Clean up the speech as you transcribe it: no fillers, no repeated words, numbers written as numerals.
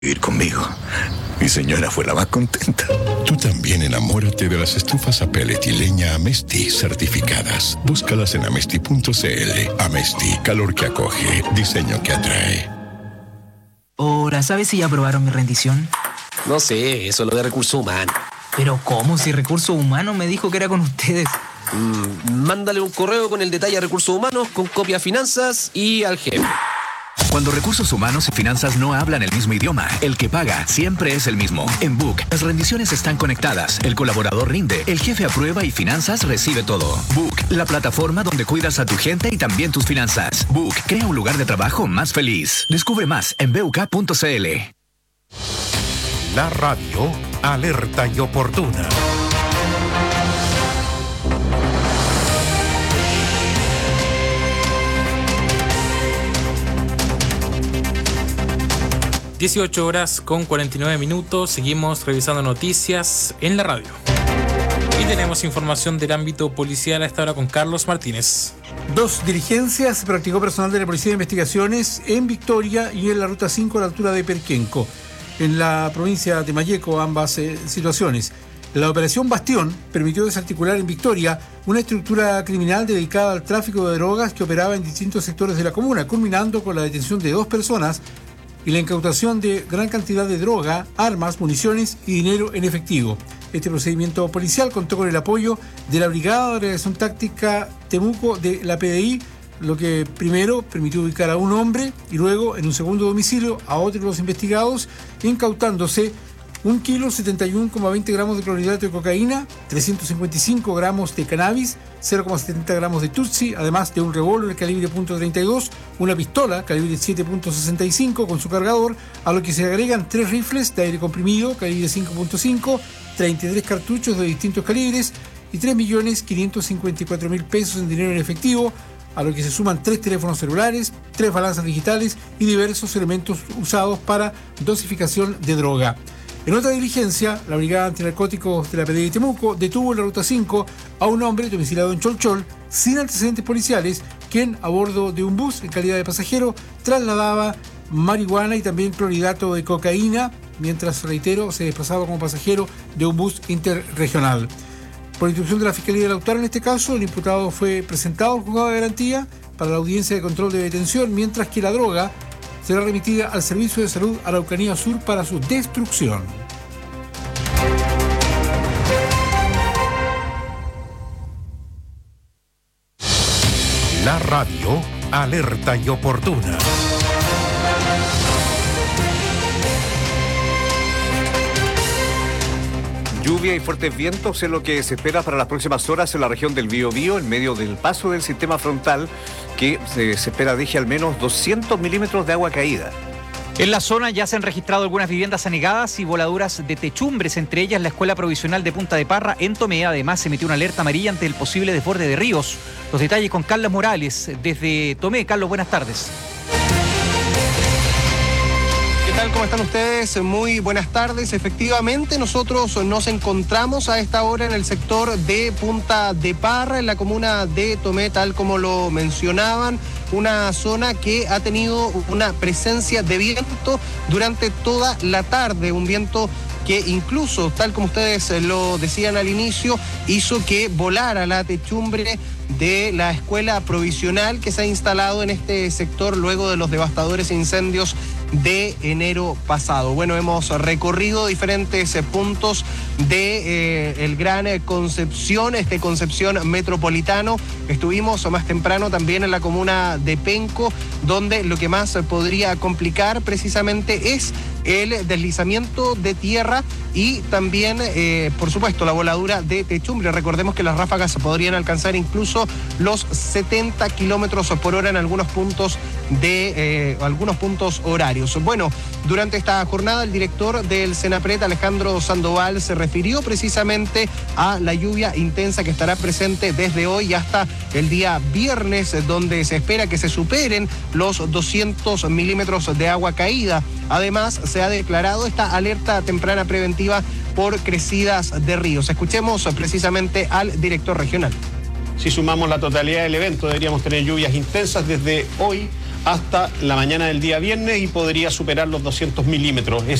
vivir conmigo. Mi señora fue la más contenta. Tú también enamórate de las estufas a pellet y leña Amesti certificadas. Búscalas en amesti.cl. Amesti, calor que acoge, diseño que atrae. Ahora, ¿sabes si ya aprobaron mi rendición? No sé, eso es lo de recursos humanos. ¿Pero cómo? Si Recursos Humanos me dijo que era con ustedes. Mándale un correo con el detalle a Recursos Humanos, con copia a Finanzas y al jefe. Cuando Recursos Humanos y Finanzas no hablan el mismo idioma, el que paga siempre es el mismo. En Book, las rendiciones están conectadas, el colaborador rinde, el jefe aprueba y Finanzas recibe todo. Book, la plataforma donde cuidas a tu gente y también tus finanzas. Book, crea un lugar de trabajo más feliz. Descubre más en buk.cl. La radio alerta y oportuna. (18:49). Seguimos revisando noticias en la radio. Y tenemos información del ámbito policial a esta hora con Carlos Martínez. 2 diligencias se practicó personal de la Policía de Investigaciones en Victoria y en la Ruta 5 a la altura de Perquenco, en la provincia de Malleco, ambas situaciones. La operación Bastión permitió desarticular en Victoria una estructura criminal dedicada al tráfico de drogas que operaba en distintos sectores de la comuna, culminando con la detención de 2 personas y la incautación de gran cantidad de droga, armas, municiones y dinero en efectivo. Este procedimiento policial contó con el apoyo de la Brigada de Reacción Táctica Temuco de la PDI, lo que primero permitió ubicar a un hombre y luego, en un segundo domicilio, a otro de los investigados, incautándose 1,71,20 gramos de clorhidrato de cocaína, 355 gramos de cannabis, 0,70 gramos de tutsi, además de un revólver calibre .32, una pistola calibre 7.65 con su cargador, a lo que se agregan 3 rifles de aire comprimido calibre 5.5, 33 cartuchos de distintos calibres y 3.554.000 pesos en dinero en efectivo, a lo que se suman 3 teléfonos celulares, 3 balanzas digitales y diversos elementos usados para dosificación de droga. En otra diligencia, la Brigada Antinarcóticos de la PDI de Temuco detuvo en la Ruta 5 a un hombre domiciliado en Cholchol, sin antecedentes policiales, quien a bordo de un bus en calidad de pasajero trasladaba marihuana y también clorhidrato de cocaína, mientras, reitero, se desplazaba como pasajero de un bus interregional. Por instrucción de la Fiscalía de Lautaro, en este caso, el imputado fue presentado al juzgado de garantía para la audiencia de control de detención, mientras que la droga será remitida al Servicio de Salud Araucanía Sur para su destrucción. La radio alerta y oportuna. Lluvia y fuertes vientos es lo que se espera para las próximas horas en la región del Biobío, en medio del paso del sistema frontal, que se espera deje al menos 200 milímetros de agua caída. En la zona ya se han registrado algunas viviendas anegadas y voladuras de techumbres, entre ellas la Escuela Provisional de Punta de Parra en Tomé. Además, se emitió una alerta amarilla ante el posible desborde de ríos. Los detalles con Carlos Morales desde Tomé. Carlos, buenas tardes. ¿Qué tal? ¿Cómo están ustedes? Muy buenas tardes. Efectivamente, nosotros nos encontramos a esta hora en el sector de Punta de Parra, en la comuna de Tomé, tal como lo mencionaban. Una zona que ha tenido una presencia de viento durante toda la tarde, un viento que incluso, tal como ustedes lo decían al inicio, hizo que volara la techumbre de la escuela provisional que se ha instalado en este sector luego de los devastadores incendios de enero pasado. Bueno, hemos recorrido diferentes puntos de el Gran Concepción, Concepción Metropolitano. Estuvimos más temprano también en la comuna de Penco, donde lo que más podría complicar precisamente es el deslizamiento de tierra y también, por supuesto, la voladura de techumbre. Recordemos que las ráfagas podrían alcanzar incluso los 70 kilómetros por hora en algunos puntos horarios. Bueno, durante esta jornada el director del Senapred, Alejandro Sandoval, se refirió precisamente a la lluvia intensa que estará presente desde hoy hasta el día viernes, donde se espera que se superen los 200 milímetros de agua caída. Además, se ha declarado esta alerta temprana preventiva por crecidas de ríos. Escuchemos precisamente al director regional. Si sumamos la totalidad del evento, deberíamos tener lluvias intensas desde hoy hasta la mañana del día viernes y podría superar los 200 milímetros.